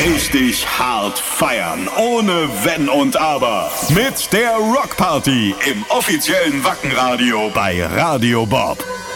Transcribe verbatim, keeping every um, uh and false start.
Richtig hart feiern, ohne Wenn und Aber. Mit der Rockparty im offiziellen Wacken-Radio bei Radio Bob.